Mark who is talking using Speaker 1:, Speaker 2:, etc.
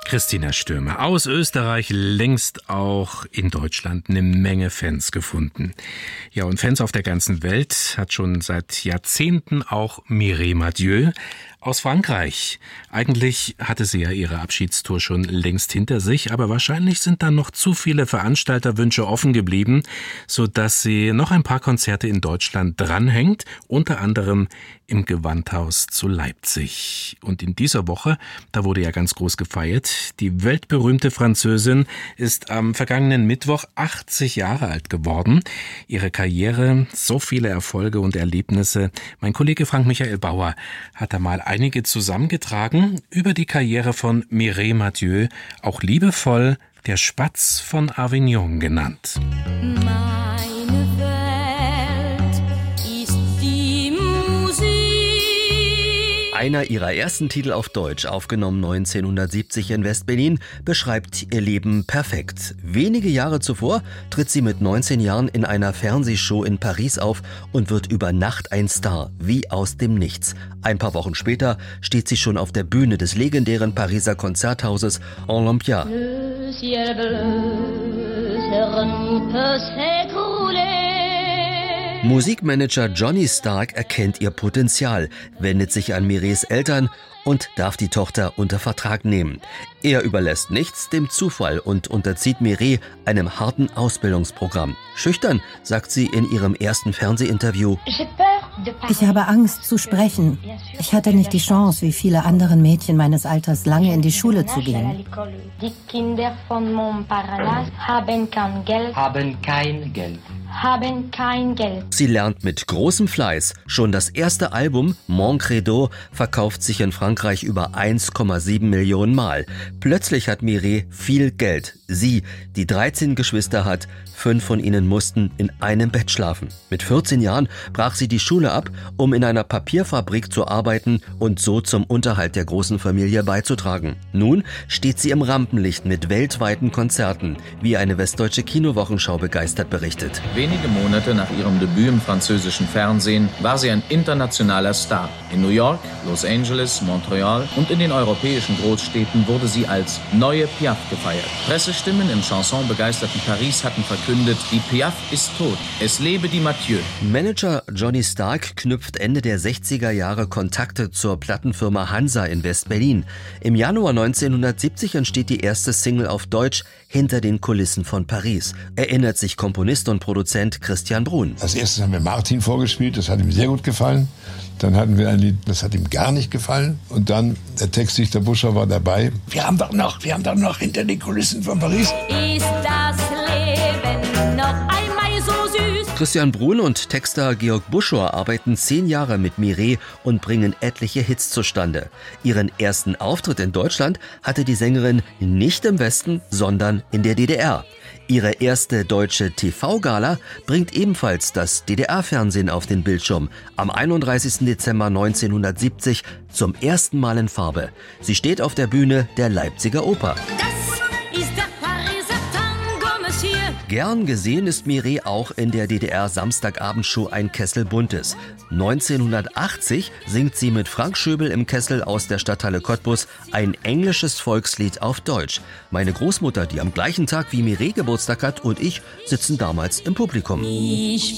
Speaker 1: Christina Stürmer aus Österreich, längst auch in Deutschland eine Menge Fans gefunden. Ja, und Fans auf der ganzen Welt hat schon seit Jahrzehnten auch Mireille Mathieu aus Frankreich. Eigentlich hatte sie ja ihre Abschiedstour schon längst hinter sich, aber wahrscheinlich sind dann noch zu viele Veranstalterwünsche offen geblieben, sodass sie noch ein paar Konzerte in Deutschland dranhängt, unter anderem im Gewandhaus zu Leipzig. Und in dieser Woche, da wurde ja ganz groß gefeiert, die weltberühmte Französin ist am vergangenen Mittwoch 80 Jahre alt geworden. Ihre Karriere, so viele Erfolge und Erlebnisse. Mein Kollege Frank-Michael Bauer hat da mal einige zusammengetragen über die Karriere von Mireille Mathieu, auch liebevoll der Spatz von Avignon genannt.
Speaker 2: Meine Welt ist die Musik.
Speaker 3: Einer ihrer ersten Titel auf Deutsch, aufgenommen 1970 in West-Berlin, beschreibt ihr Leben perfekt. Wenige Jahre zuvor tritt sie mit 19 Jahren in einer Fernsehshow in Paris auf und wird über Nacht ein Star, wie aus dem Nichts. Ein paar Wochen später steht sie schon auf der Bühne des legendären Pariser Konzerthauses Olympia.
Speaker 2: Le ciel bleu sur nous peut s'écrouler.
Speaker 3: Musikmanager Johnny Stark erkennt ihr Potenzial, wendet sich an Mireilles Eltern und darf die Tochter unter Vertrag nehmen. Er überlässt nichts dem Zufall und unterzieht Mireille einem harten Ausbildungsprogramm. Schüchtern, sagt sie in ihrem ersten Fernsehinterview:
Speaker 4: Ich habe Angst zu sprechen. Ich hatte nicht die Chance, wie viele andere Mädchen meines Alters, lange in die Schule zu gehen.
Speaker 2: Die Kinder von Montparnasse haben kein Geld. Haben kein Geld.
Speaker 3: Sie lernt mit großem Fleiß. Schon das erste Album, Mon Credo, verkauft sich in Frankreich über 1,7 Millionen Mal. Plötzlich hat Mireille viel Geld. Sie, die 13 Geschwister hat, 5 von ihnen mussten in einem Bett schlafen. Mit 14 Jahren brach sie die Schule ab, um in einer Papierfabrik zu arbeiten und so zum Unterhalt der großen Familie beizutragen. Nun steht sie im Rampenlicht mit weltweiten Konzerten, wie eine Westdeutsche Kinowochenschau begeistert berichtet.
Speaker 5: Wenige Monate nach ihrem Debüt im französischen Fernsehen war sie ein internationaler Star. In New York, Los Angeles, Montreal und in den europäischen Großstädten wurde sie als neue Piaf gefeiert. Pressestimmen im chansonbegeisterten Paris hatten verkündet, die Piaf ist tot. Es lebe die Mathieu.
Speaker 3: Manager Johnny Stark knüpft Ende der 60er Jahre Kontakte zur Plattenfirma Hansa in West-Berlin. Im Januar 1970 entsteht die erste Single auf Deutsch, Hinter den Kulissen von Paris, erinnert sich Komponist und Produzent Christian Brun.
Speaker 6: Als erstes haben wir Martin vorgespielt, das hat ihm sehr gut gefallen. Dann hatten wir ein Lied, das hat ihm gar nicht gefallen. Und dann der Textdichter Buscher war dabei. Wir haben doch noch Hinter den Kulissen von Paris.
Speaker 2: Ist das Leben noch einmal so süß?
Speaker 3: Christian Brun und Texter Georg Buschor arbeiten 10 Jahre mit Mireille und bringen etliche Hits zustande. Ihren ersten Auftritt in Deutschland hatte die Sängerin nicht im Westen, sondern in der DDR. Ihre erste deutsche TV-Gala bringt ebenfalls das DDR-Fernsehen auf den Bildschirm. Am 31. Dezember 1970 zum ersten Mal in Farbe. Sie steht auf der Bühne der Leipziger Oper.
Speaker 2: Das ist der Pariser Tango, Monsieur.
Speaker 3: Gern gesehen ist Mireille auch in der DDR-Samstagabendshow Ein Kessel Buntes. 1980 singt sie mit Frank Schöbel im Kessel aus der Stadthalle Cottbus ein englisches Volkslied auf Deutsch. Meine Großmutter, die am gleichen Tag wie Mireille Geburtstag hat, und ich sitzen damals im Publikum.
Speaker 2: Ich